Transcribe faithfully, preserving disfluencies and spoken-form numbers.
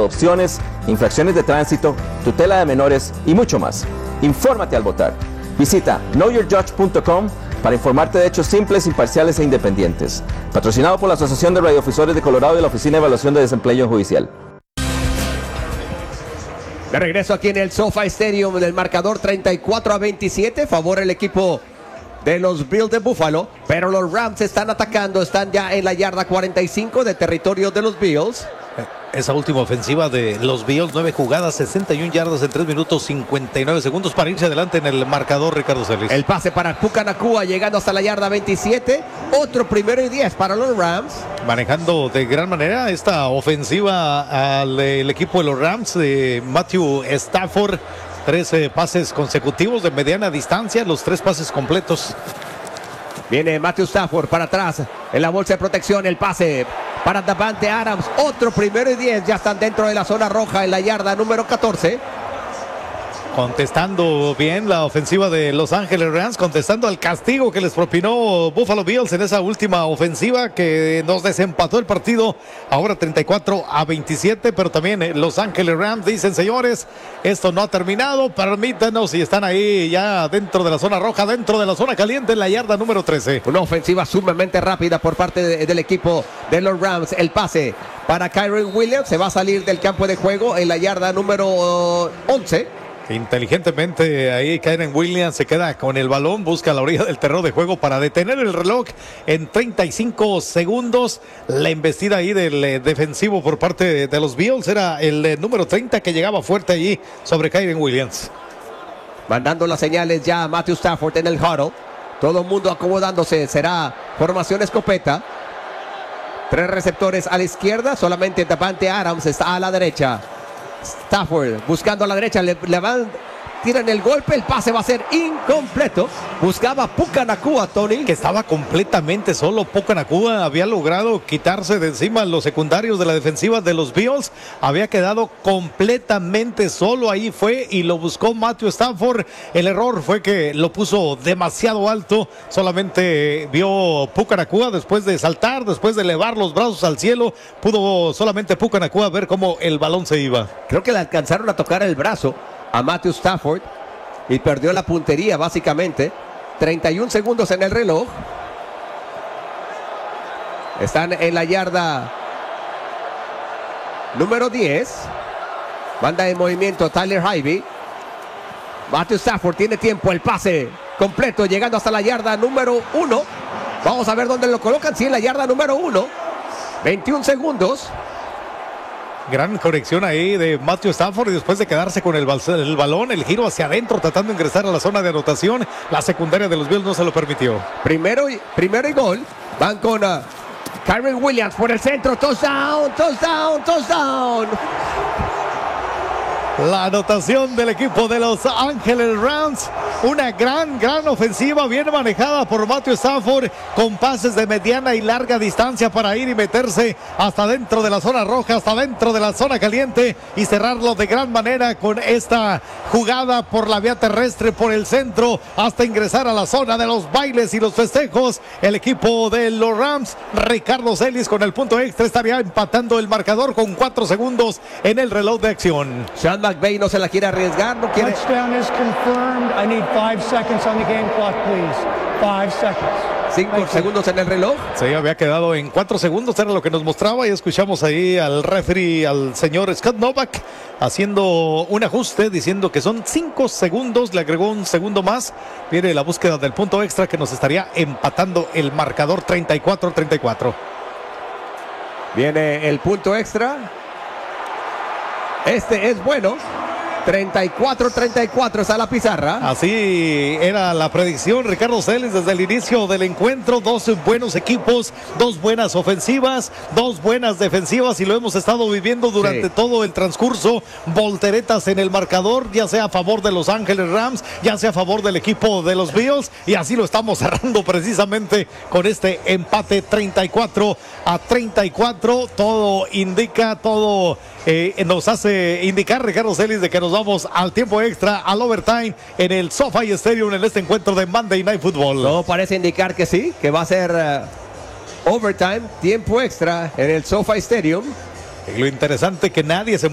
adopciones, infracciones de tránsito, tutela de menores y mucho más. Infórmate al votar. Visita know your judge punto com para informarte de hechos simples, imparciales e independientes. Patrocinado por la Asociación de Radiodifusores de Colorado y la Oficina de Evaluación de Desempeño Judicial. De regreso aquí en el SoFi Stadium, del marcador treinta y cuatro a veintisiete, favor el equipo de los Bills de Buffalo, pero los Rams están atacando, están ya en la yarda cuarenta y cinco de territorio de los Bills. Esa última ofensiva de los Bills, nueve jugadas, sesenta y una yardas en tres minutos cincuenta y nueve segundos para irse adelante en el marcador, Ricardo Celis. El pase para Puka Nacua llegando hasta la yarda veintisiete, otro primero y diez para los Rams. Manejando de gran manera esta ofensiva al el equipo de los Rams de Matthew Stafford. trece pases consecutivos de mediana distancia, los tres pases completos. Viene Matthew Stafford para atrás en la bolsa de protección, el pase para Davante Adams, otro primero y diez, ya están dentro de la zona roja en la yarda número catorce. Contestando bien la ofensiva de Los Ángeles Rams, contestando al castigo que les propinó Buffalo Bills en esa última ofensiva que nos desempató el partido, ahora treinta y cuatro a veintisiete, pero también Los Ángeles Rams dicen, señores, esto no ha terminado, permítanos, y están ahí ya dentro de la zona roja, dentro de la zona caliente en la yarda número trece. Una ofensiva sumamente rápida por parte de, del equipo de los Rams, el pase para Kyren Williams, se va a salir del campo de juego en la yarda número once. Inteligentemente ahí Kyren Williams se queda con el balón, busca la orilla del terreno de juego para detener el reloj en treinta y cinco segundos. La embestida ahí del eh, defensivo por parte de, de los Bills era el eh, número treinta que llegaba fuerte allí sobre Kyren Williams. Mandando las señales ya a Matthew Stafford en el huddle. Todo el mundo acomodándose, será formación escopeta. Tres receptores a la izquierda, solamente Davante Adams está a la derecha. Stafford buscando a la derecha, le, le van, tiran el golpe, el pase va a ser incompleto. Buscaba Puka Nacua, Tony, que estaba completamente solo. Puka Nacua había logrado quitarse de encima los secundarios de la defensiva de los Bills, había quedado completamente solo, ahí fue y lo buscó Matthew Stafford. El error fue que lo puso demasiado alto, solamente vio Puka Nacua después de saltar, después de elevar los brazos al cielo, pudo solamente Puka Nacua ver cómo el balón se iba. Creo que le alcanzaron a tocar el brazo a Matthew Stafford y perdió la puntería básicamente. treinta y un segundos en el reloj. Están en la yarda número diez. Banda de movimiento Tyler Higbee. Matthew Stafford tiene tiempo, el pase completo llegando hasta la yarda número uno. Vamos a ver dónde lo colocan. Sí, en la yarda número uno. veintiún segundos. Gran corrección ahí de Matthew Stafford y después de quedarse con el, bal el balón, el giro hacia adentro tratando de ingresar a la zona de anotación, la secundaria de los Bills no se lo permitió. Primero y, primero y gol, van con uh, Kyren Williams por el centro, touchdown, touchdown, touchdown. La anotación del equipo de Los Ángeles Rams, una gran, gran ofensiva, bien manejada por Matthew Stafford, con pases de mediana y larga distancia para ir y meterse hasta dentro de la zona roja, hasta dentro de la zona caliente y cerrarlo de gran manera con esta jugada por la vía terrestre, por el centro, hasta ingresar a la zona de los bailes y los festejos. El equipo de los Rams, Ricardo Celis con el punto extra, estaría empatando el marcador con cuatro segundos en el reloj de acción. Sean McVay no se la quiere arriesgar, no quiere. Touchdown is confirmed. I need five seconds on the game clock, please. Five seconds. Cinco segundos en el reloj. Sí, había quedado en cuatro segundos, era lo que nos mostraba, y escuchamos ahí al referee, al señor Scott Novak, haciendo un ajuste, diciendo que son cinco segundos, le agregó un segundo más. Viene la búsqueda del punto extra que nos estaría empatando el marcador treinta y cuatro a treinta y cuatro. Viene el punto extra. Este es bueno. treinta y cuatro a treinta y cuatro está la pizarra. Así era la predicción, Ricardo Celis, desde el inicio del encuentro. Dos buenos equipos, dos buenas ofensivas, dos buenas defensivas, y lo hemos estado viviendo durante sí. todo el transcurso. Volteretas en el marcador, ya sea a favor de Los Ángeles Rams, ya sea a favor del equipo de los Bills, y así lo estamos cerrando precisamente con este empate treinta y cuatro a treinta y cuatro. Todo indica, todo eh, nos hace indicar, Ricardo Celis, de que nos vamos al tiempo extra, al overtime en el SoFi Stadium en este encuentro de Monday Night Football. Todo parece indicar que sí, que va a ser uh, overtime, tiempo extra en el SoFi Stadium. Y lo interesante que nadie se